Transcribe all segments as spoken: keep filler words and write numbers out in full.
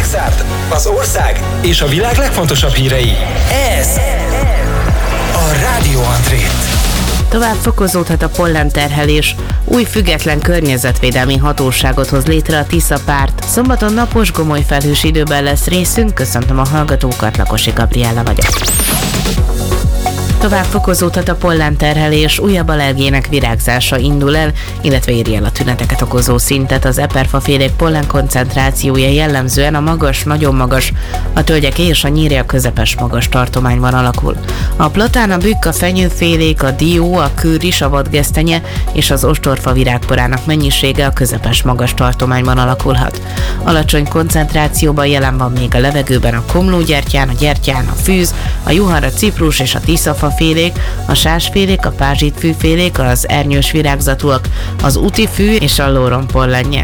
Szexárd, az ország és a világ legfontosabb hírei. Ez a Rádió André. Tovább fokozódhat a pollenterhelés. Új független környezetvédelmi hatóságot hoz létre a Tisza párt. Szombaton napos, gomoly felhős időben lesz részünk. Köszöntöm a hallgatókat, Lakosi Gabriella vagyok. Tovább fokozódhat a pollenterhelés, újabb allergének virágzása indul el, illetve éri el a tüneteket okozó szintet. Az eperfafélék pollen koncentrációja jellemzően a magas, nagyon magas, a tölgyek és a nyírja közepes magas tartományban alakul. A platán, a bükk, a fenyőfélék, a dió, a kőris, a vadgesztenye és az ostorfa virágporának mennyisége a közepes magas tartományban alakulhat. Alacsony koncentrációban jelen van még a levegőben a komlógyertyán, a gyertyán, a fűz, a juhar, a ciprus és a tiszafafélék, a sásfélék, a pázsitfűfélék, az ernyős virágzatúak, az utifű és a lóron pollenje.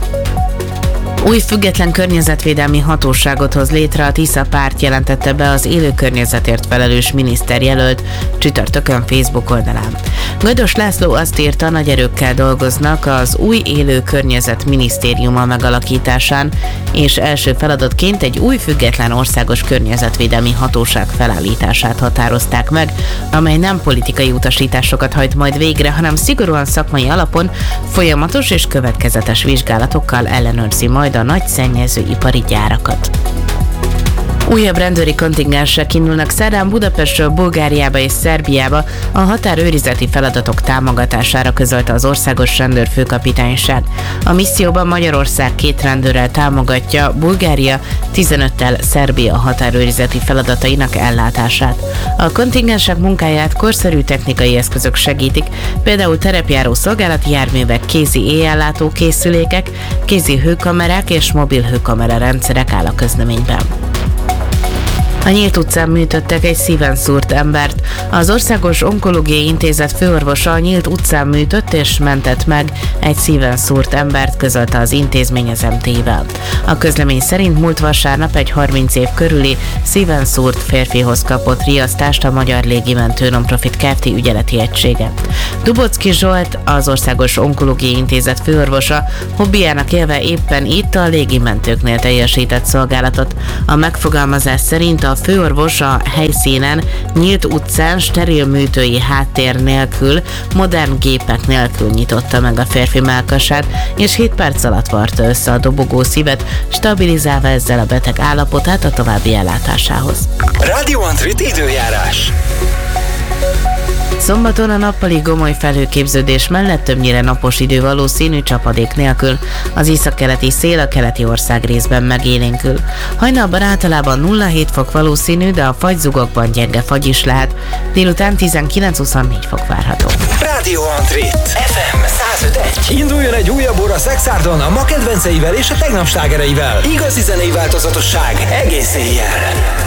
Új független környezetvédelmi hatóságot hoz létre a Tisza párt, jelentette be az élő környezetért felelős miniszterjelölt csütörtökön Facebook oldalán. Gajdos László azt írta, nagy erőkkel dolgoznak az új élő környezet minisztériuma megalakításán, és első feladatként egy új független országos környezetvédelmi hatóság felállítását határozták meg, amely nem politikai utasításokat hajt majd végre, hanem szigorúan szakmai alapon folyamatos és következetes vizsgálatokkal ellenőrzi majd a nagy szennyezőipari gyárakat. Újabb rendőri kontingensek indulnak szerdán Budapestről Bulgáriába és Szerbiába a határőrizeti feladatok támogatására, közölte az Országos Rendőrfőkapitányság. A misszióban Magyarország két rendőrrel támogatja, Bulgária tizenöttel Szerbia határőrizeti feladatainak ellátását. A kontingensek munkáját korszerű technikai eszközök segítik, például terepjáró szolgálati járművek, kézi éjjellátó készülékek, kézi hőkamerák és mobil hőkamera rendszerek áll a közleményben. A Nyílt utcán műtöttek egy szíven szúrt embert. Az Országos Onkológiai Intézet főorvosa a Nyílt utcán műtött és mentett meg egy szíven szúrt embert, közölte az intézmény az em té-vel. A közlemény szerint múlt vasárnap egy harminc év körüli szíven szúrt férfihoz kapott riasztást a Magyar Légimentő Nonprofit Kft. Ügyeleti egysége. Dubocki Zsolt, az Országos Onkológiai Intézet főorvosa, hobbiának élve éppen itt a légimentőknél teljesített szolgálatot. A megfogalmazás szerint a főorvos a helyszínen, Nyílt utcán steril műtői háttér nélkül, modern gépek nélkül nyitotta meg a férfi mellkasát, és hét perc alatt varta össze a dobogó szívet, stabilizálva ezzel a beteg állapotát a további ellátásához. Rádió André időjárás. Szombaton a nappali gomoly felhőképződés mellett többnyire napos idő valószínű, csapadék nélkül. Az északkeleti szél a keleti ország részben megélénkül. Hajnalban általában nulla hét fok valószínű, de a fagyzugokban gyenge fagy is lehet. Délután tizenkilenc-huszonnégy fok várható. Rádió André ef em száz öt egy. Induljon egy újabb óra Szexárdon a ma kedvenceivel és a tegnap slágereivel. Igazi zenei változatosság egész éjjel.